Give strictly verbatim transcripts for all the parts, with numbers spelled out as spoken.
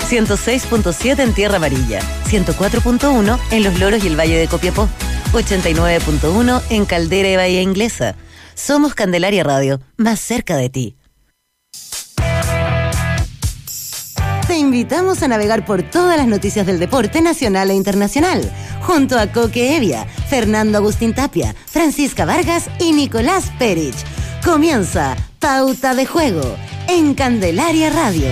ciento seis punto siete en Tierra Amarilla, ciento cuatro punto uno en Los Loros y el Valle de Copiapó, ochenta y nueve punto uno en Caldera y Bahía Inglesa. Somos Candelaria Radio, más cerca de ti. Te invitamos a navegar por todas las noticias del deporte nacional e internacional, junto a Coque Evia, Fernando Agustín Tapia, Francisca Vargas y Nicolás Perich. Comienza Pauta de Juego en Candelaria Radio.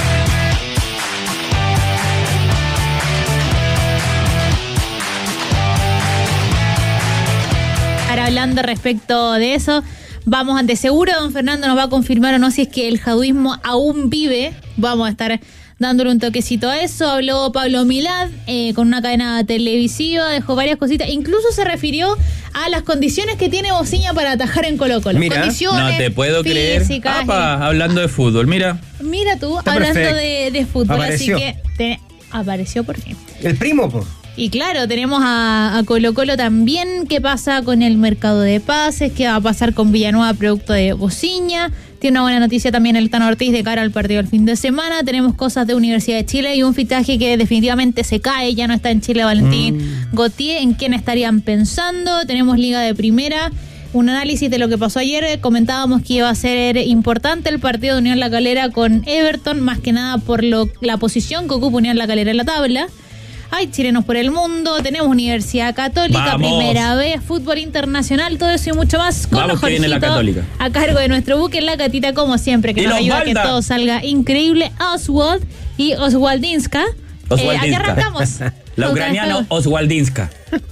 Ahora, hablando respecto de eso, vamos de seguro, don Fernando nos va a confirmar o no si es que el jadüismo aún vive. Vamos a estar dándole un toquecito a eso. Habló Pablo Milad eh, con una cadena televisiva, dejó varias cositas, incluso se refirió a las condiciones que tiene Bociña para atajar en Colo-Colo. Mira, condiciones no te puedo físicas, creer. Apa, hablando de fútbol, mira. Mira tú, Está hablando perfecto. de, de fútbol, Apareció. así que te, apareció por fin. El primo, pues. Y claro, tenemos a, a Colo Colo también. ¿Qué pasa con el mercado de pases? ¿Qué va a pasar con Villanueva, producto de Bociña? Tiene una buena noticia también el Tano Ortiz de cara al partido del fin de semana. Tenemos cosas de Universidad de Chile y un fichaje que definitivamente se cae. Ya no está en Chile Valentín mm. Gautier. ¿En quién estarían pensando? Tenemos Liga de Primera. Un análisis de lo que pasó ayer. Comentábamos que iba a ser importante el partido de Unión La Calera con Everton, más que nada por lo, la posición que ocupa Unión La Calera en la tabla. Hay chilenos por el mundo, tenemos Universidad Católica, Vamos. Primera vez, fútbol internacional, todo eso y mucho más con Vamos, que viene la Jorgito, Católica. a cargo de nuestro buque en la catita, como siempre, que Y nos los ayuda a que Balda. todo salga increíble. Oswald y Oswaldinska. Eh, aquí Oswaldinska. arrancamos. La ucraniana Oswaldinska.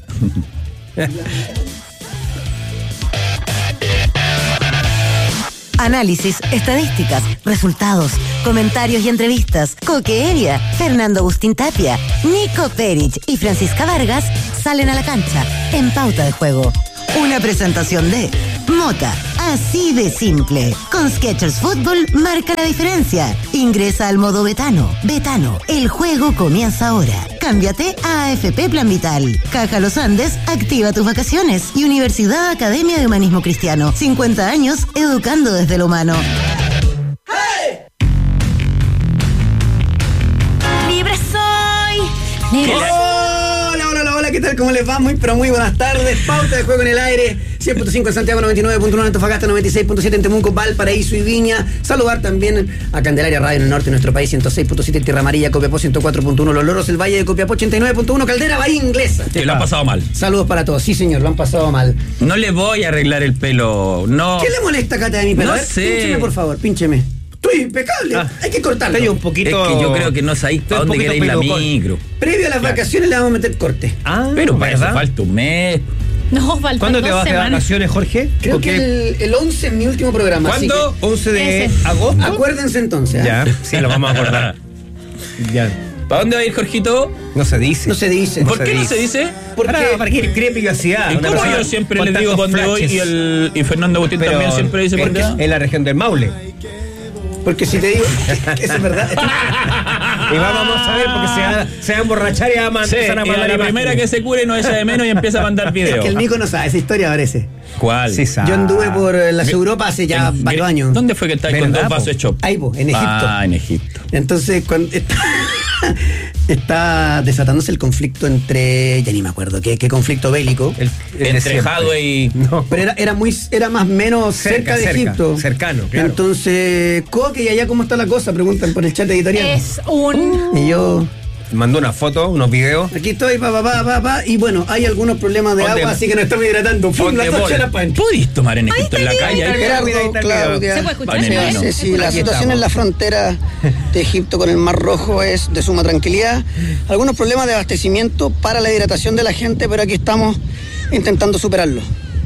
Análisis, estadísticas, resultados, comentarios y entrevistas. Coque Evia, Fernando Agustín Tapia, Nico Perich y Francisca Vargas salen a la cancha en Pauta de Juego. Una presentación de Mota, así de simple. Con Skechers Fútbol marca la diferencia. Ingresa al modo Betano. Betano, el juego comienza ahora. Cámbiate a A F P Plan Vital. Caja Los Andes, activa tus vacaciones. Y Universidad Academia de Humanismo Cristiano. cincuenta años educando desde lo humano. Libre soy. Libre soy. Hola, hola, hola, hola, ¿qué tal? ¿Cómo les va? Muy, pero muy buenas tardes. Pauta de Juego en el aire. cien punto cinco en Santiago, noventa y nueve punto uno en Antofagasta, noventa y seis punto siete en Temuco, Valparaíso y Viña. Saludar también a Candelaria Radio en el norte de nuestro país, ciento seis punto siete en Tierra Amarilla, Copiapó ciento cuatro punto uno, Los Loros, el Valle de Copiapó ochenta y nueve punto uno, Caldera, Bahía Inglesa. Que lo han pasado mal. Saludos para todos. Sí, señor, lo han pasado mal. No le voy a arreglar el pelo, no. ¿Qué le molesta, Cata, de mi pelo? No A ver, sé. Píncheme, por favor, píncheme. Estoy impecable. Ah. Hay que cortarlo. Estoy un poquito. Es que yo creo que no sabéis Estoy para un dónde poquito queréis la pelucón. micro. Previo a las vacaciones le vamos a meter corte. Ah, Pero para eso ¿verdad? falta un mes. No, faltan ¿Cuándo dos te vas de semanas. vacaciones, Jorge? Creo Porque- que el, el once es mi último programa. así ¿Cuándo? once de Ese. agosto. que acuérdense entonces. ¿eh? Ya, sí, lo vamos a acordar. Ya. ¿Para dónde va a ir Jorgito? No se dice. No se dice. ¿Por se qué no dice. se dice? Porque Para, para que cree privacidad. ¿Y Una cómo persona yo siempre con les digo tantos dónde voy flashes. y, el, y Fernando Agustín Pero también siempre dice por en, qué? en la región del Maule. Porque si te digo, eso es verdad. Y vamos a ver porque se va, se va a emborrachar y va a man- Sí, empezar a y a mandar la imágenes. primera que se cure no echa de menos y empieza a mandar Es videos. que el Nico no sabe, esa historia parece. ¿Cuál? Sí, sabe. Yo anduve por eh, las Europa hace ya En- varios años. ¿Dónde fue que estáis con ¿Verdad, dos vasos po? de chop? Ahí, po, en Egipto. Ah, en Egipto. Entonces, cuando está, está desatándose el conflicto entre, ya ni me acuerdo, qué, qué conflicto bélico. El- el de Entre siempre. Jadwe y... No. Pero era, era muy, era más o menos cerca, Cerca, de cerca, Egipto. cercano, claro. Entonces, Coque, ¿y allá cómo está la cosa? Preguntan por el chat editorial. Es un... Y yo, Mandó una foto, unos videos. aquí estoy, pa, pa, pa, pa, pa, y bueno, hay algunos problemas de ¿Dónde? agua, así que nos estamos hidratando. Fum, ¿Dónde las dos bola? chelas pa' dentro. ¿Podís tomar en Egipto en la calle? Ahí? Gerardo, Claudia, Claudia. ¿Se puede escuchar? Vale, Sí, no. sí, sí, la Aquí situación estamos. en la frontera de Egipto con el Mar Rojo es de suma tranquilidad. Algunos problemas de abastecimiento para la hidratación de la gente, pero aquí estamos intentando superarlo.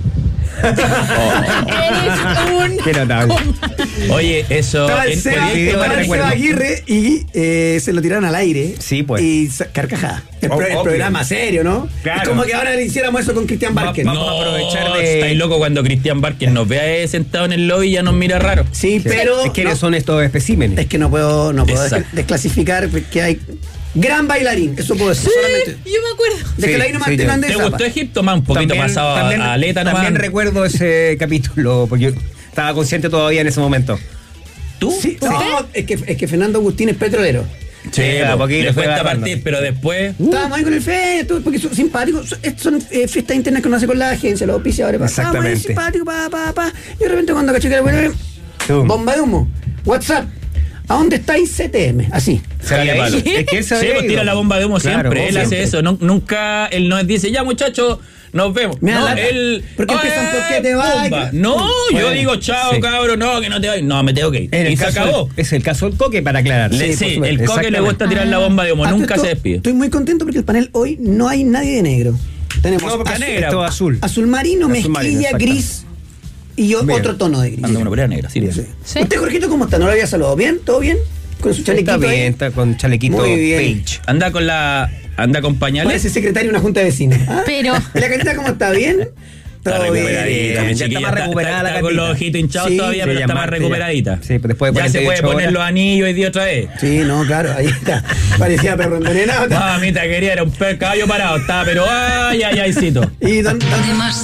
Eres un... Qué notable. Oye, eso... Estaba el en- Seba, podíais sí, estaba tomar el en- recuerdo. Seba Aguirre y eh, se lo tiraron al aire. Sí, pues. Y sa- carcajada. El, pro- Oh, el obvio. programa serio, ¿no? Claro. Es como que ahora le hiciéramos eso con Cristian Va- Barker. vamos a aprovechar de- Estáis loco cuando Cristian Barker nos vea eh, sentado en el lobby y ya nos mira raro. Sí, pero Es que no, son estos especímenes. es que no puedo, no puedo Exacto. des- desclasificar que hay gran bailarín. Eso puedo decir. Solamente. Yo me acuerdo. De que Sí, la ahí nomás sí, te yo- mandé ¿Te zapa. gustó Egipto? Más un poquito pasado a- a aleta nomás. también recuerdo ese capítulo, porque yo estaba consciente todavía en ese momento. ¿Tú? Sí, no, es que, es que Fernando Agustín es petrolero. Sí, a poquito le fue cuesta agarrando. partir, pero después. Estábamos ahí con el Feña, todo, porque son simpáticos. Son, son eh, fiestas internas que uno hace con la agencia, los auspiciadores. Estábamos ahí Exactamente. simpáticos, pa, pa, pa. Y de repente cuando caché que era bueno, Tum. bomba de humo. WhatsApp. ¿A dónde estáis C T M? Así. Se había Dale, ido. palo. Es que él se Sí, había pues ido. tira la bomba de humo Claro, siempre. Él siempre. hace eso. No- nunca él nos dice, ya muchachos, nos vemos. Me da no, lata. él. Porque empiezan, "Eh, ¿por qué te vas?" bomba". No, yo Bueno, digo, chao, sí. cabrón, no, que no te vayas. No, me tengo que ir. En el Y se caso- acabó. Es el caso del Coque, para aclarar. Le- Sí, sí, por supuesto. el coque le Exactamente. gusta tirar la bomba de humo, Ah, nunca esto- se despide. Estoy muy contento porque el panel hoy no hay nadie de negro. Tenemos No, porque azul, es todo azul. azul marino, Azul mezquilla, marino, exacto. gris y yo- Bien. otro tono de gris. Anda una polera negra, sí. Sí. Sí. ¿Usted, Jorgito, cómo está? ¿No lo había saludado? ¿Bien? ¿Todo bien? ¿Con su chalequito Está ahí? bien, está con chalequito Muy bien. Page. Anda con la. Anda con pañales. Parece secretario de una junta de vecinos. ¿Ah? Pero- ¿Y la carita cómo está? ¿Bien? Está Todo bien. recuperadita, Ya mi está chiquilla, más recuperada la está con Catita. los ojitos hinchados Sí, todavía, sí, pero ya está más martes, recuperadita. ya. Sí, pues después de ya se puede cuarenta y ocho poner horas. los anillos hoy día otra vez. Sí, no, claro, ahí está. Parecía perro envenenado. Mamita quería, era un per- caballo parado, estaba, pero ay, ay, aycito. Y don, don-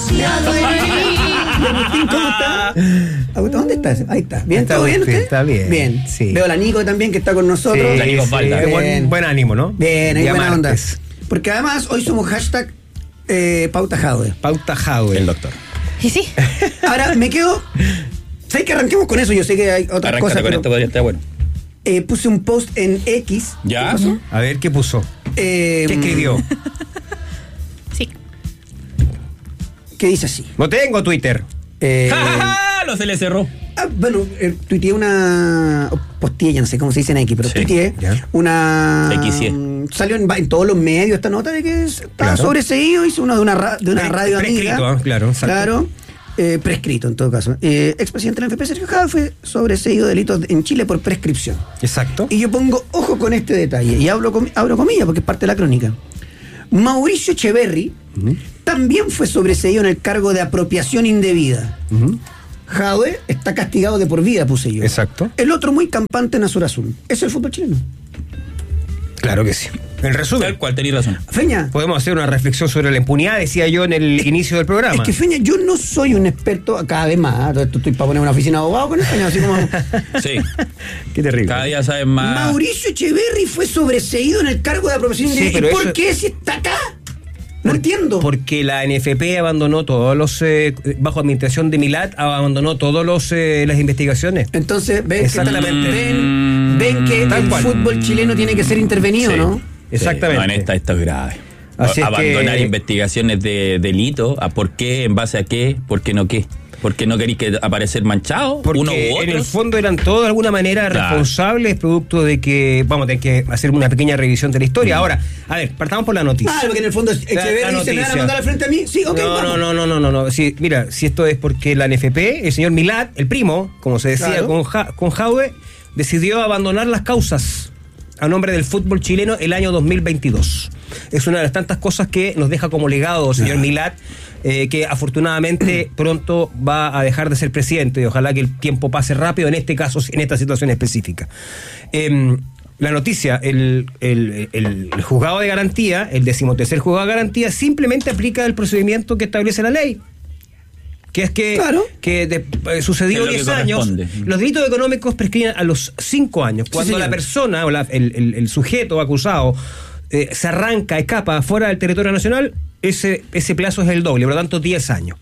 ¿Y Agustín, ¿cómo está? Agustín, ¿dónde estás? Ahí está. ¿Bien? Está ¿Todo bien bien, usted? está bien, Bien. sí. Veo a la Nico también que está con nosotros. La Nico Falda. sí, buen, Bien. buen ánimo, ¿no? Bien, hay Día buena onda. martes. Porque además hoy somos hashtag eh, Pauta Jaude. Pauta Jaude. El doctor. Y sí. Ahora me quedo. ¿Sabes que arranquemos con eso? Yo sé que hay otras Arráncate cosas. con Pero, esto, podría estar bueno. eh, puse un post en X. ¿Ya? ¿Qué pasó? A ver, ¿qué puso? Eh, ¿Qué escribió? Sí. Que dice así. No tengo Twitter. Eh, ¡Ja, ja, ja! Lo se le cerró. ah, bueno, eh, tuiteé una. o Posteé, ya no sé cómo se dice en X, pero Sí, tuiteé ya. una. X Y. mm, Salió en, va- en todos los medios esta nota de que estaba Claro. sobreseído. Hizo uno de una, ra- de una Pre- radio prescrito, amiga. ah, claro, exacto. Claro. Eh, prescrito en todo caso. Eh, expresidente de la N F P, Sergio Jadwe, fue sobreseído de delitos en Chile por prescripción. Exacto. Y yo pongo ojo con este detalle, y hablo com- abro comillas porque es parte de la crónica. Mauricio Echeverry también fue sobreseído en el cargo de apropiación indebida. Ujú. Jadwe está castigado de por vida, puse yo. Exacto. El otro muy campante en Azul Azul. ¿Eso es el fútbol chileno? Claro que sí. En resumen, Tal cual, tenéis razón. Feña, podemos hacer una reflexión sobre la impunidad, decía yo en el inicio del programa. es que Feña, yo no soy un experto, cada vez más, ¿eh? Todo esto estoy para poner una oficina de abogado con el Feña, así como... Sí. Qué terrible. Cada día sabes más. Mauricio Echeverry fue sobreseído en el cargo de apropiación Sí, indebida. pero ¿Y por eso- qué si está acá? No entiendo. Porque la N F P abandonó todos los, eh, bajo administración de Milat, abandonó todos los eh, las investigaciones. Entonces, ven que, Exactamente. ven, ven que Tal el cual. fútbol chileno tiene que ser intervenido, Sí. ¿no? Exactamente. Sí, no, en esta esto es grave. Así es Abandonar que- investigaciones de delito, ¿a por qué? ¿En base a qué? ¿Por qué no qué? ¿Por qué no queréis que aparecer manchado? Porque ¿Uno u en el otro? fondo eran todos de alguna manera Claro. responsables, producto de que vamos a tener que hacer una pequeña revisión de la historia. Ahora, a ver, partamos por la noticia. Ah, porque en el fondo Echeverry la dice, ¿me van a noticia. mandar al frente a mí? Sí, ok, no, vamos. no, no, no, no, no, no. Sí, mira, si esto es porque la N F P, el señor Milat, el primo, como se decía Claro. con, Ja- con Jaude, decidió abandonar las causas a nombre del fútbol chileno el año dos mil veintidós. Es una de las tantas cosas que nos deja como legado, señor Milat, eh, que afortunadamente pronto va a dejar de ser presidente y ojalá que el tiempo pase rápido en este caso, en esta situación específica. Em, la noticia, el, el, el, el juzgado de garantía, el decimotercer juzgado de garantía, simplemente aplica el procedimiento que establece la ley. Que es que, Claro. que de- eh, sucedió Es lo que diez años. corresponde. Los delitos económicos prescriben a los cinco años. Cuando señor. la persona o la- el, el- el sujeto acusado eh, se arranca, escapa fuera del territorio nacional, ese, ese plazo es el doble, por lo tanto diez años.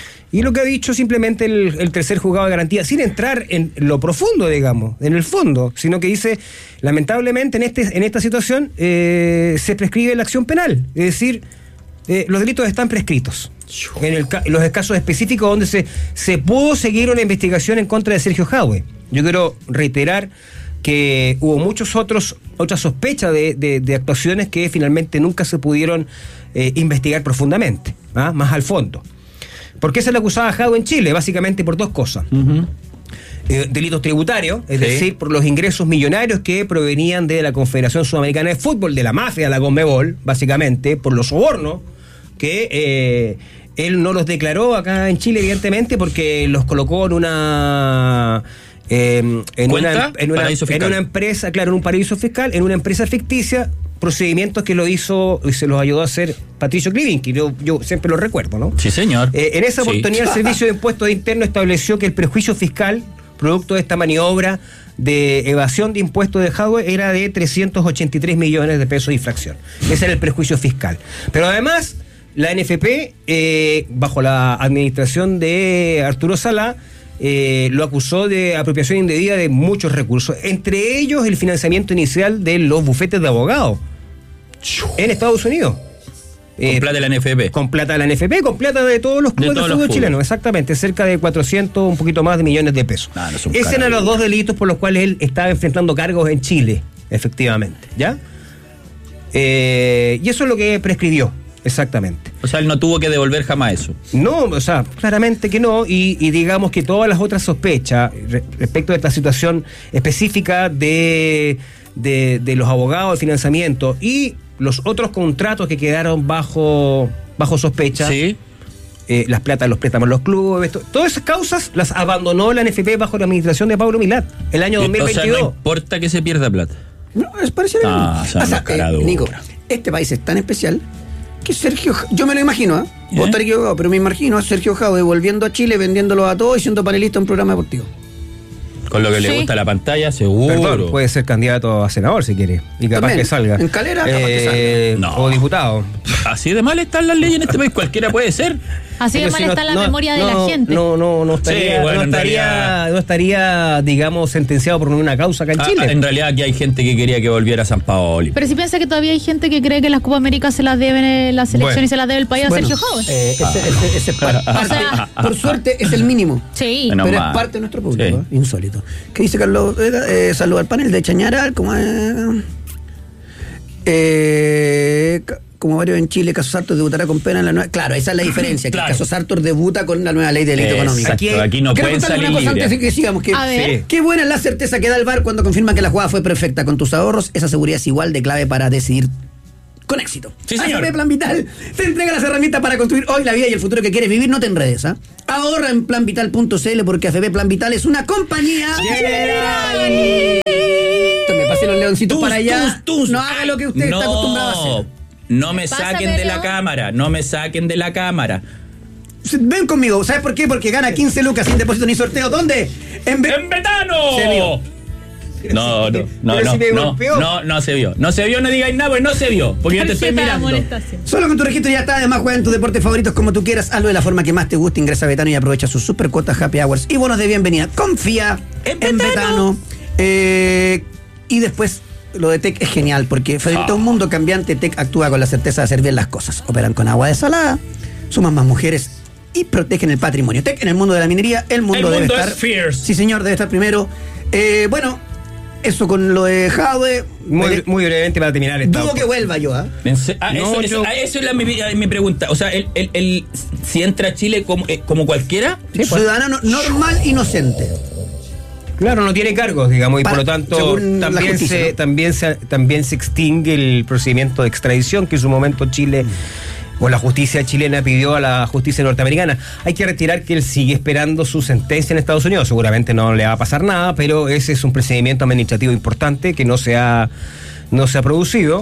Y lo que ha dicho simplemente el, el tercer juzgado de garantía, sin entrar en lo profundo, digamos, en el fondo, sino que dice, lamentablemente en, este, en esta situación eh, se prescribe la acción penal, es decir, eh, los delitos están prescritos. En, el, ca- en los casos específicos donde se, se pudo seguir una investigación en contra de Sergio Jadwe. Yo quiero reiterar que hubo muchos otros otras sospechas de, de- de actuaciones que finalmente nunca se pudieron eh, investigar profundamente, ¿ah? Más al fondo. ¿Por qué se le acusaba a Jadwe en Chile? Básicamente por dos cosas. Eh, delitos tributarios, es Sí. decir, por los ingresos millonarios que provenían de la Confederación Sudamericana de Fútbol, de la mafia de la Conmebol, básicamente, por los sobornos, que eh, él no los declaró acá en Chile, evidentemente, porque los colocó en una... eh, en, ¿Cuenta? una, en, una, Paraíso en fiscal. una empresa, claro, en un paraíso fiscal, en una empresa ficticia, procedimientos que lo hizo y se los ayudó a hacer Patricio Klivinski, yo, yo siempre lo recuerdo, ¿no? Sí, señor. Eh, en esa Sí. oportunidad el Servicio de Impuestos Internos estableció que el prejuicio fiscal producto de esta maniobra de evasión de impuestos de Jadwe era de trescientos ochenta y tres millones de pesos de infracción. Ese era el prejuicio fiscal. Pero además, la N F P, eh, bajo la administración de Arturo Salá, eh, lo acusó de apropiación indebida de muchos recursos, entre ellos el financiamiento inicial de los bufetes de abogados en Estados Unidos. Con eh, plata de la N F P. Con plata de la N F P, con plata de todos los clubes de, de fútbol chilenos, exactamente, cerca de cuatrocientos, un poquito más de millones de pesos. Ah, no Esos eran los dos delitos por los cuales él estaba enfrentando cargos en Chile, efectivamente, ¿ya? Eh, y eso es lo que prescribió, exactamente. O sea, él no tuvo que devolver jamás eso. No, o sea, claramente que no, y, y digamos que todas las otras sospechas re, respecto de esta situación específica de, de, de los abogados de financiamiento y los otros contratos que quedaron bajo, bajo sospecha, sí. eh, las platas, los préstamos, los clubes, esto, todas esas causas las abandonó la N F P bajo la administración de Pablo Milat el año dos mil veintidós. O sea, no importa que se pierda plata. No, es parecido. Ah, o sea, o sea, eh, Nico, este país es tan especial que Sergio, yo me lo imagino, ¿eh? ¿Eh? Vos estar equivocado, pero me imagino a Sergio Jadwe volviendo a Chile, vendiéndolo a todos y siendo panelista en un programa deportivo. Con lo que sí. le gusta la pantalla, seguro. Perdón, puede ser candidato a senador si quiere. Y capaz También, que salga. En Calera, capaz eh, que salga. No. O diputado. Así de mal están las leyes en este país, cualquiera puede ser. Así de mal si no, está la no, memoria de no, la gente. No, no, no estaría, sí, bueno, no, estaría realidad, no estaría, digamos, sentenciado por una causa acá en ah, Chile. En realidad aquí hay gente que quería que volviera a San Paoli. Pero si piensa que todavía hay gente que cree que las Copa América se las deben eh, la selección bueno. y se las debe el país Bueno, a Sergio Jadwe. Eh, ese, ese, ese es par, parte, o sea, por suerte es el mínimo. Sí. Bueno, pero más. es parte de nuestro público, Sí. ¿eh? Insólito. ¿Qué dice Carlos? Eh, saluda al panel de Chañaral, como eh, eh, como varios en Chile, Caso Sartor debutará con pena en la nueva. Claro, esa es la diferencia, Claro. que Caso Sartor debuta con la nueva ley de delito Exacto, económico. aquí, aquí no Quiero pueden contarles salir una cosa libres. antes de que sigamos. Que, A ver. Sí. Qué buena es la certeza que da el V A R cuando confirma que la jugada fue perfecta. Con tus ahorros, esa seguridad es igual de clave para decidir con éxito. Sí, señor. A F P Plan Vital te entrega las herramientas para construir hoy la vida y el futuro que quieres vivir. No te enredes, ¿ah? ¿eh? Ahorra en plan vital punto c l porque A F P Plan Vital es una compañía general. Me pasé los leoncitos Tus, para allá. tus, tus. No haga lo que usted no, está acostumbrado a hacer. No me saquen de la Pásamelo. cámara, no me saquen de la cámara. Ven conmigo, ¿sabes por qué? Porque gana quince lucas sin depósito ni sorteo. ¿Dónde? En, Be- ¡En Betano! Se vio. No, no, no, Pero no, si me no, golpeó. no, no se vio. No se vio, no digáis nada, porque no se vio. Porque yo te estoy Tarjeta de mirando. amonestación. Solo con tu registro ya está. Además, juega en tus deportes favoritos como tú quieras. Hazlo de la forma que más te guste. Ingresa a Betano y aprovecha sus super cuotas, happy hours y bonos de bienvenida. Confía En en Betano. Betano. Eh, y después, lo de T E C es genial porque frente a un mundo cambiante, T E C actúa con la certeza de hacer bien las cosas. Operan con agua desalada, suman más mujeres y protegen el patrimonio. T E C en el mundo de la minería, el mundo, El debe mundo estar. es fierce. Sí, señor, debe estar primero. Eh, bueno, eso con lo de Jadwe. Muy, muy brevemente para terminar esta. Dudo que vuelva yo, ¿ah? En se- ah, No, eso, eso- yo- ah, eso es la, mi, mi pregunta. O sea, el, el, el- si entra a Chile como, eh, como cualquiera. Ciudadano normal, inocente. Claro, no tiene cargos, digamos, y Para- por lo tanto según la también justicia, se, ¿no? también se también se extingue el procedimiento de extradición que en su momento Chile o la justicia chilena pidió a la justicia norteamericana. Hay que retirar que él sigue esperando su sentencia en Estados Unidos. Seguramente no le va a pasar nada, pero ese es un procedimiento administrativo importante que no se ha, no se ha producido.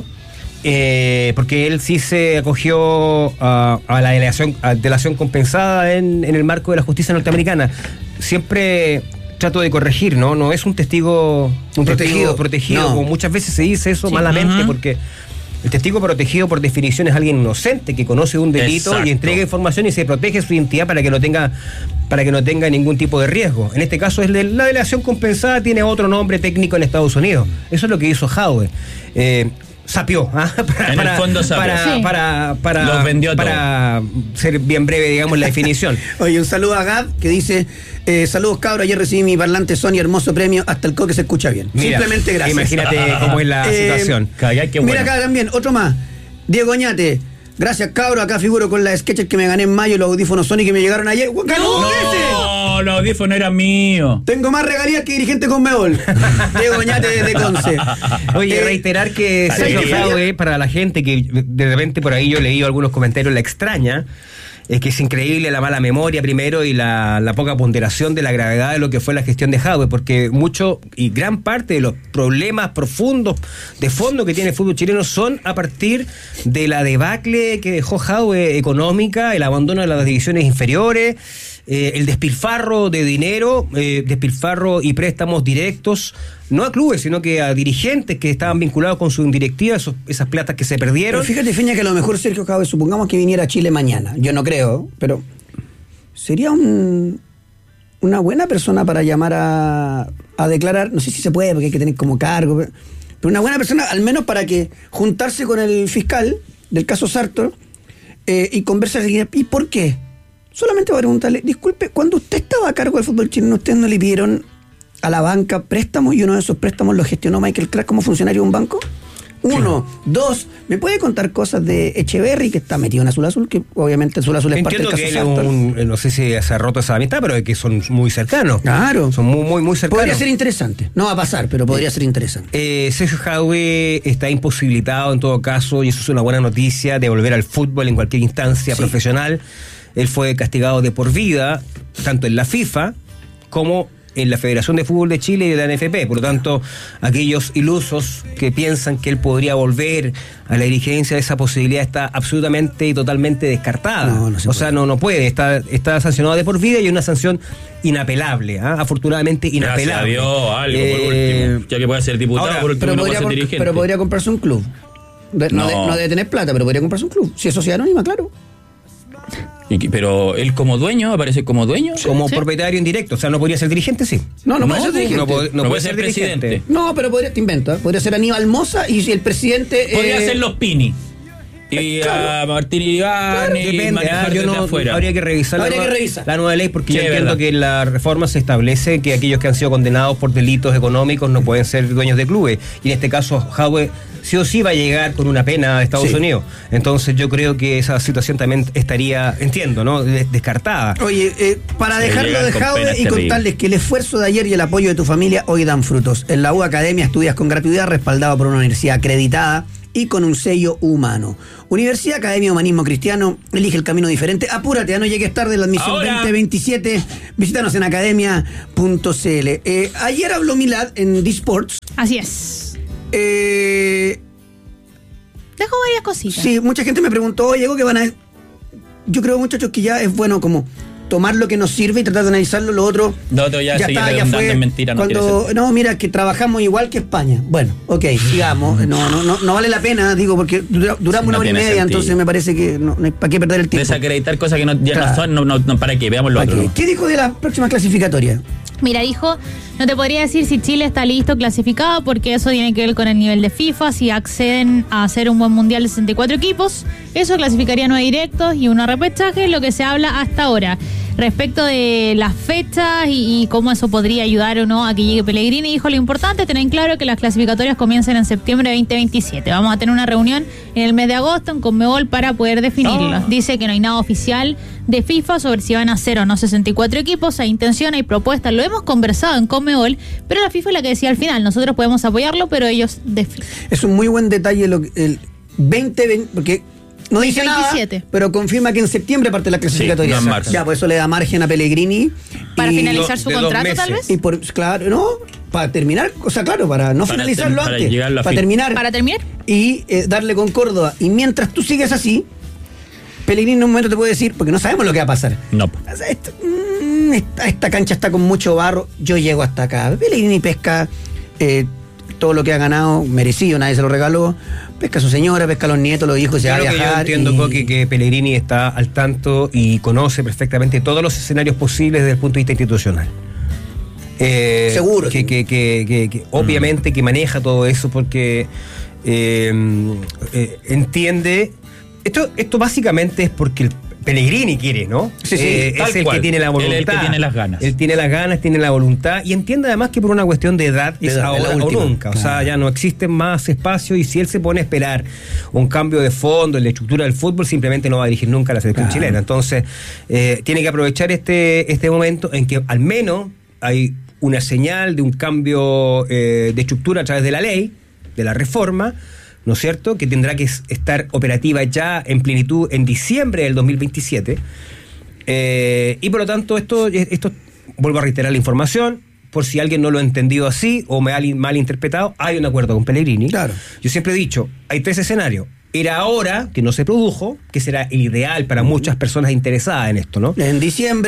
Eh, porque él sí se acogió a, a la delación, a delación compensada en, en el marco de la justicia norteamericana. Siempre trato de corregir, ¿no? No es un testigo un Protegido. testigo protegido, No. como muchas veces se dice eso Sí. malamente, Ujú. porque el testigo protegido por definición es alguien inocente que conoce un delito Exacto. y entrega información y se protege su identidad para que no tenga para que no tenga ningún tipo de riesgo. En este caso es de, la delación compensada, tiene otro nombre técnico en Estados Unidos. Eso es lo que hizo Jadwe. Eh, sapió, ¿ah? para, En el fondo sapió. para, Sí. para, para, Los vendió para ser bien breve, digamos, la definición. Oye, un saludo a Gab que dice: eh, saludos cabros, ayer recibí mi parlante Sony, hermoso premio, hasta el coque se escucha bien. Mira, Simplemente gracias. Imagínate cómo es la Eh, situación. Calla, qué Mira bueno. acá también, otro más. Diego Oñate. Gracias, cabro. Acá figuro con la Skechers que me gané en mayo, los audífonos Sony que me llegaron ayer. ¡Ganó ese! No, los audífonos eran míos. Tengo más regalías que dirigente con Meol. Diego Oñate desde Conce. Oye, Eh, reiterar que Alegría. Sergio Jadwe, para la gente que de repente por ahí yo he leído algunos comentarios, la extraña, es que es increíble la mala memoria primero y la, la poca ponderación de la gravedad de lo que fue la gestión de Jadwe, porque mucho y gran parte de los problemas profundos de fondo que tiene el fútbol chileno son a partir de la debacle que dejó Jadwe económica, el abandono de las divisiones inferiores. eh, el despilfarro de dinero, eh, despilfarro y préstamos directos, no a clubes, sino que a dirigentes que estaban vinculados con su directiva, esos, esas platas que se perdieron. Pero fíjate, Feña, que a lo mejor Sergio Jadwe, supongamos que viniera a Chile mañana, yo no creo, pero sería un, una buena persona para llamar a, a declarar, no sé si se puede, porque hay que tener como cargo, pero una buena persona, al menos para que juntarse con el fiscal del caso Sartor eh, y conversar. ¿Y por qué? Solamente voy a preguntarle, disculpe, cuando usted estaba a cargo del fútbol chileno, ¿ustedes no le pidieron a la banca préstamos y uno de esos préstamos lo gestionó Michael Clark como funcionario de un banco? Uno, dos, ¿me puede contar cosas de Echeverry, que está metido en Azul Azul, que obviamente Azul Azul es Entiendo parte del que caso él Sartor? es un, no sé si se ha roto esa amistad, pero es que son muy cercanos. Claro. Son muy, muy, muy cercanos. Podría ser interesante. No va a pasar, pero podría ser interesante. Eh, Sergio Jadwe está imposibilitado en todo caso, y eso es una buena noticia, de volver al fútbol en cualquier instancia Sí. profesional. Él fue castigado de por vida, tanto en la FIFA como en la Federación de Fútbol de Chile y de la N F P. Por lo tanto, aquellos ilusos que piensan que él podría volver a la dirigencia, esa posibilidad está absolutamente y totalmente descartada. No, no se o puede. sea, no, no puede. Está, está sancionado de por vida y hay una sanción inapelable, ¿ah? Afortunadamente Gracias a inapelable. Dios, algo por Eh, último. Ya que puede ser diputado, ahora, por último Pero no puede podría, ser comp- dirigente. pero podría comprarse un club. De- no. No. de- no debe tener plata, pero podría comprarse un club. Si es sociedad anónima, claro. Y que- pero él como dueño, aparece como dueño. Como ¿Sí? propietario indirecto, o sea, no podría ser dirigente, sí. No, no, puede No, ser dirigente. No, puede- no No puede puede ser ser dirigente. presidente. No, pero podría, te invento, ¿eh? Podría ser Aníbal Moza y si el presidente... Podría eh, ser los Pini. Y claro. a Martín Iribarne y Depende, manejar ah, yo desde no, afuera. habría que revisar, Habría la, que nueva, revisar. la nueva ley, porque Sí, yo es entiendo verdad. que en la reforma se establece que aquellos que han sido condenados por delitos económicos no pueden ser dueños de clubes, y en este caso Jadwe sí o sí va a llegar con una pena a Estados Sí. Unidos. Entonces yo creo que esa situación también estaría, entiendo, ¿no?, Des- descartada. Oye, eh, para Se dejarlo llegan de con Jadwe penas y terribles. contarles que el esfuerzo de ayer y el apoyo de tu familia hoy dan frutos. En la U Academia estudias con gratuidad, respaldado por una universidad acreditada y con un sello humano. Universidad Academia Humanismo Cristiano, elige el camino diferente. Apúrate, ya no llegues tarde, la admisión Ahora. veinte veintisiete. Visítanos en academia punto c l. Eh, ayer habló Milad en D-Sports. Así es. Eh, Dejo varias cositas. Sí, mucha gente me preguntó, oye, ¿qué van a...? Yo creo, muchachos, que ya es bueno como tomar lo que nos sirve y tratar de analizarlo. Lo otro... No, otro ya seguir redundando en mentira, no Cuando, quiere ser. no, mira, que trabajamos igual que España. Bueno, ok, sigamos. No, no, no, no vale la pena, digo, porque dura- duramos Sí, una no hora y tiene media, sentido. entonces me parece que no, no hay para qué perder el tiempo. Desacreditar cosas que no, ya Claro. no son, no, no, no, para que veamos lo ¿Para otro. qué? ¿no? ¿Qué dijo de las próximas clasificatorias? Mira, dijo, no te podría decir si Chile está listo, clasificado, porque eso tiene que ver con el nivel de FIFA, si acceden a hacer un buen mundial de sesenta y cuatro equipos. Eso clasificaría nueve directos y uno repechaje, es lo que se habla hasta ahora. Respecto de las fechas y, y cómo eso podría ayudar o no a que llegue Pellegrini, dijo lo importante es tener claro que las clasificatorias comiencen en septiembre de veinte veintisiete. Vamos a tener una reunión en el mes de agosto en Conmebol para poder definirlo. Ah. Dice que no hay nada oficial de FIFA sobre si van a hacer o no sesenta y cuatro equipos, hay intención, hay propuestas, lo hemos conversado en Conmebol, pero la FIFA es la que decía al final, nosotros podemos apoyarlo, pero ellos definen. Es un muy buen detalle lo que- el veinte veinte, porque no dice nada, veintisiete. pero confirma que en septiembre parte la clasificatoria. no en marzo. Ya, pues eso le da margen a Pellegrini. Para y- finalizar su de dos contrato, tal meses. vez. Y por, claro, no, para terminar, o sea, claro, para no Para finalizarlo ter- para antes, llegar a la para fin. terminar Para terminar, y eh, darle con Córdoba. Y mientras tú sigues así, Pellegrini en un momento te puede decir, porque no sabemos lo que va a pasar. No. O sea, esto, mm, esta, esta cancha está con mucho barro, yo llego hasta acá. Pellegrini pesca eh, todo lo que ha ganado, merecido, nadie se lo regaló. Pesca a su señora, pesca a los nietos, los hijos, se va a Creo que yo viajar. entiendo, y- Coqui, que Pellegrini está al tanto y conoce perfectamente todos los escenarios posibles desde el punto de vista institucional. Eh, Seguro. Que, que, que, que- que obviamente que maneja todo eso porque eh, eh, entiende. Esto, esto básicamente es porque el Pellegrini quiere, ¿no? Sí, sí, Eh, tal es el cual. que tiene la Él voluntad. es el que tiene las ganas. Él tiene las ganas, tiene la voluntad y entiende además que por una cuestión de edad De es edad, de la ahora o última. nunca. O sea, Claro. ya no existen más espacios y si él se pone a esperar un cambio de fondo en la estructura del fútbol, simplemente no va a dirigir nunca a la selección Claro. chilena. Entonces, eh, tiene que aprovechar este, este momento en que al menos hay una señal de un cambio eh, de estructura a través de la ley, de la reforma, ¿no es cierto?, que tendrá que es- estar operativa ya en plenitud en diciembre del dos mil veintisiete. Eh, y por lo tanto, esto, esto, vuelvo a reiterar la información, por si alguien no lo ha entendido así o me ha li- mal interpretado, hay un acuerdo con Pellegrini. Claro. Yo siempre he dicho, hay tres escenarios. Era ahora, que no se produjo, que será el ideal para muchas personas interesadas en esto, ¿no? En diciembre,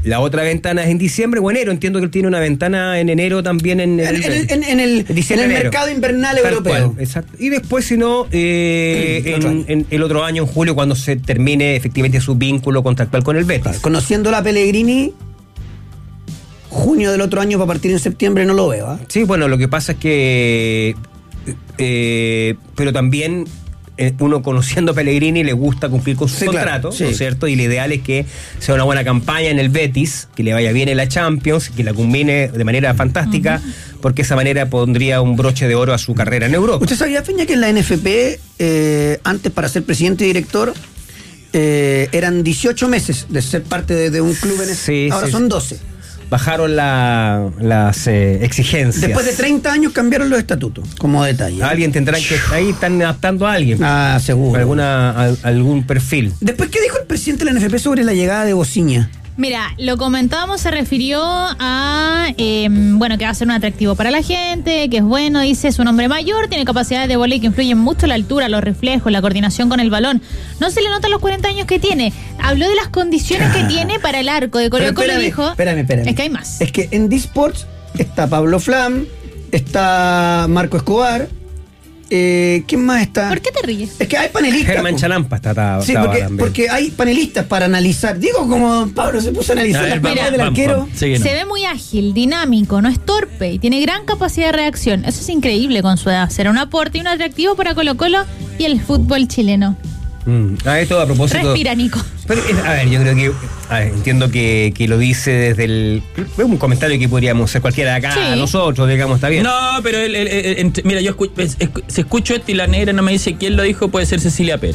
La otra ventana es en diciembre o enero. Entiendo que él tiene una ventana en enero también en el, en, en, en, en el, diciembre, en el enero. mercado invernal Tal europeo. cual, exacto. Y después, si no, eh, el, otro en, en el otro año, en julio, cuando se termine efectivamente su vínculo contractual con el Betis. Conociendo a Pellegrini, junio del otro año para partir en septiembre no lo veo. ¿eh? Sí, bueno, lo que pasa es que... Eh, pero también... uno conociendo a Pellegrini le gusta cumplir con su sí, contrato, claro, sí. ¿no es cierto? Y lo ideal es que sea una buena campaña en el Betis, que le vaya bien en la Champions, que la culmine de manera fantástica, uh-huh. porque de esa manera pondría un broche de oro a su carrera en Europa. ¿Usted sabía, Feña, que en la N F P, eh, antes para ser presidente y director, eh, eran dieciocho meses de ser parte de, de un club en ese? Sí, Ahora sí, son sí. doce. Bajaron la, las eh, exigencias. Después de treinta años cambiaron los estatutos, como detalle. Alguien tendrá que... Ahí están adaptando a alguien. Ah, seguro. Alguna, a, algún perfil. Después, ¿qué dijo el presidente de la N F P sobre la llegada de Bociña? Mira, lo comentábamos, se refirió a, eh, bueno, que va a ser un atractivo para la gente, que es bueno, dice, es un hombre mayor, tiene capacidades de volei que influyen mucho la altura, los reflejos, la coordinación con el balón. No se le notan los cuarenta años que tiene. Habló de las condiciones que tiene para el arco de Colo Colo y dijo... Espérame, espérame. Es que hay más. Es que en D-Sports está Pablo Flam, está Marco Escobar... Eh, ¿Quién más está? ¿Por qué te ríes? Es que hay panelistas. Germán Chalampa está, está Sí, estaba porque, también. porque hay panelistas para analizar. Digo, como Pablo se puso a analizar las vamos, paredes del vamos, arquero. vamos. Sí, no. Se ve muy ágil, dinámico, no es torpe y tiene gran capacidad de reacción. Eso es increíble con su edad. Será un aporte y un atractivo para Colo Colo y el fútbol chileno. Mm. Ah, esto a propósito... Respira, Nico. Pero, a ver, yo creo que, a ver, entiendo que, que lo dice desde el... Es un comentario que podríamos hacer cualquiera de acá, Sí. nosotros, digamos, está bien. No, pero él, él- él- ent- mira, yo escucho, es- es- si escucho esto y la negra no me dice quién lo dijo, puede ser Cecilia Pérez.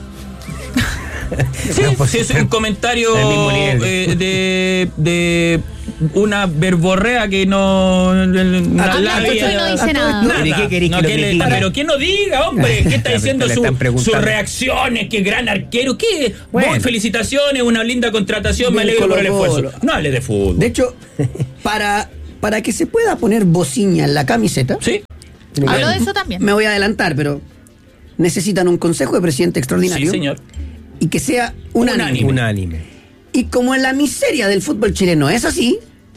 Sí, No, pues, sí, es un comentario al mismo nivel. eh, de, de una verborrea que no... Ah, na- tú la no vida- dice nada. Nada. ¿De qué querés No, que lo que le- critique? pero que no diga, hombre, ¿qué está Le diciendo están su- preguntando. sus reacciones? ¿Qué gran arquero? ¿Qué? Bueno. Vos, felicitaciones, una linda contratación, me Bien, alegro por el Colo-Colo. esfuerzo. No hable de fútbol. De hecho, para, para que se pueda poner Bociña en la camiseta, ¿Sí? Habló de eso también. me voy a adelantar, pero necesitan un consejo de presidente Sí, extraordinario señor. y que sea unánime. Unánime. Unánime. Y como en la miseria del fútbol chileno es así,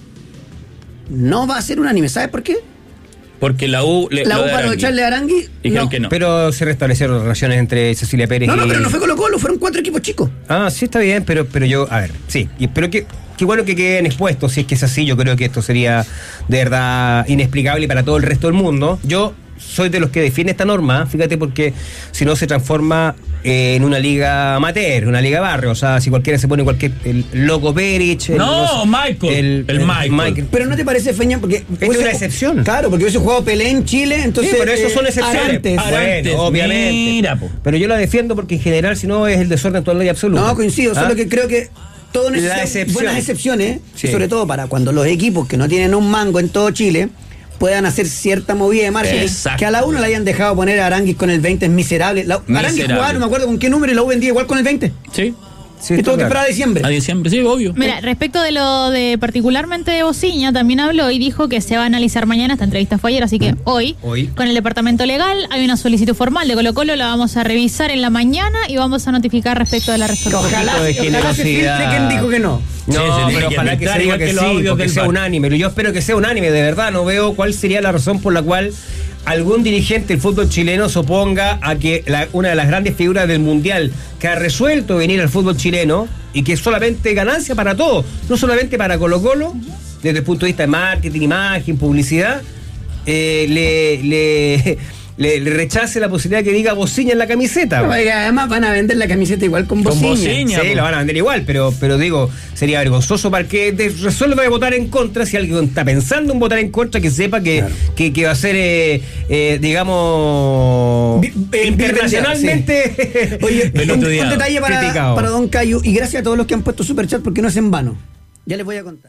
no va a ser unánime. ¿Sabes por qué? Porque la U... Le, La lo U de para Arangui. echarle a Arangui. Dijeron no. que no. Pero se restablecieron relaciones entre Cecilia Pérez No, y... no, pero no fue Colo Colo, fueron cuatro equipos chicos. Ah, sí, está bien, pero, pero yo, a ver, sí, y espero que, qué bueno que queden expuestos, si es que es así, yo creo que esto sería de verdad inexplicable para todo el resto del mundo. Yo soy de los que defiende esta norma, fíjate, porque si no se transforma eh, en una liga amateur, una liga barrio, o sea, si cualquiera se pone cualquier, el loco Perich... el- No, Michael, el Michael. Pero ¿no te parece, Feña? Porque Es una excepción. Claro, porque hubiese jugado Pelé en Chile, entonces... Sí, pero eso eh, son excepciones. Arantes. Arantes, Bueno, obviamente. mira, po. Pero yo la defiendo porque en general, si no, es el desorden total y absoluto. No, coincido, ¿Ah? solo que creo que todo necesita La excepción. buenas excepciones, Sí. sobre todo para cuando los equipos que no tienen un mango en todo Chile puedan hacer cierta movida de marketing. Exacto. Que a la uno le hayan dejado poner a Aranguis con el veinte es miserable. La, Aranguis Miserable. jugaba, no me acuerdo con qué número, y la U vendía igual con el veinte. Sí. Sí, y está tuvo que claro. esperar a diciembre. A diciembre, sí, obvio. Mira, respecto de lo de particularmente de Bociña, también habló y dijo que se va a analizar mañana, esta entrevista fue ayer, así que hoy, Hoy. con el departamento legal, hay una solicitud formal de Colo Colo, la vamos a revisar en la mañana y vamos a notificar respecto de la resolución. Ojalá, poquito de ojalá se filtre generosidad. quién dijo que no. No, Sí, se tiene pero que ojalá que filtrar se diga igual que, que los sí, audios porque del sea V A R. unánime. Yo espero que sea unánime, de verdad. No veo cuál sería la razón por la cual algún dirigente del fútbol chileno se oponga a que la- una de las grandes figuras del Mundial que ha resuelto venir al fútbol chileno y que es solamente ganancia para todos, no solamente para Colo Colo, desde el punto de vista de marketing, imagen, publicidad, eh, le, le, le- le rechace la posibilidad de que diga Bociña en la camiseta. Oiga, además van a vender la camiseta igual con Con Bociña. Bociña. Sí, po. la van a vender igual, pero, pero digo, sería vergonzoso para que de- resuelva de votar en contra. Si alguien está pensando en votar en contra, que sepa que, Claro. que, que va a ser, eh, eh, digamos, Vi- eh, internacionalmente. Oye, un, un Estudiado. detalle para, Criticado. para Don Cayu, y gracias a todos los que han puesto superchat porque no es en vano. Ya les voy a contar.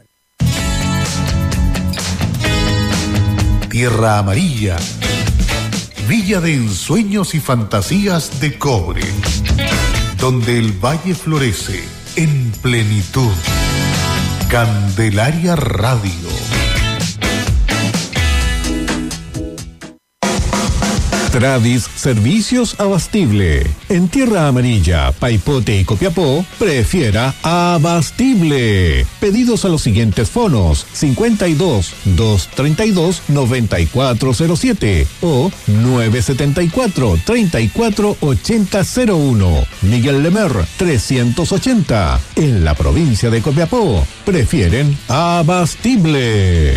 Tierra Amarilla, Villa de ensueños y fantasías de cobre, donde el valle florece en plenitud. Candelaria Radio. Tradis Servicios Abastible. En Tierra Amarilla, Paipote y Copiapó, prefiera Abastible. Pedidos a los siguientes fonos: cincuenta y dos, doscientos treinta y dos, noventa y cuatro cero siete o nueve setenta y cuatro, treinta y cuatro ochenta cero uno. Miguel Lemer, trescientos ochenta. En la provincia de Copiapó, prefieren Abastible.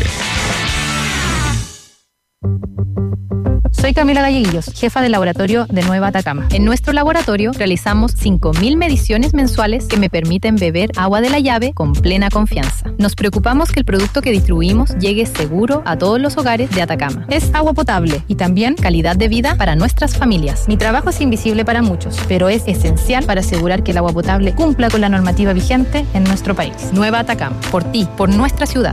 Soy Camila Galleguillos, jefa del laboratorio de Nueva Atacama. En nuestro laboratorio realizamos cinco mil mediciones mensuales que me permiten beber agua de la llave con plena confianza. Nos preocupamos que el producto que distribuimos llegue seguro a todos los hogares de Atacama. Es agua potable y también calidad de vida para nuestras familias. Mi trabajo es invisible para muchos, pero es esencial para asegurar que el agua potable cumpla con la normativa vigente en nuestro país. Nueva Atacama, por ti, por nuestra ciudad.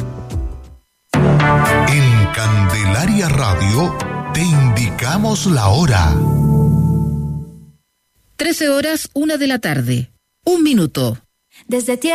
En Candelaria Radio te indicamos la hora. trece horas, una de la tarde. Un minuto. Desde